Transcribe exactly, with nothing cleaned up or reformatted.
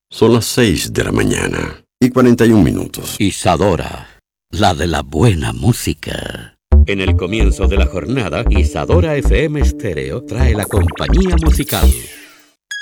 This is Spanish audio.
Son las seis de la mañana y cuarenta y un minutos. Isadora, la de la buena música. En el comienzo de la jornada, Isadora F M Stereo trae la compañía musical.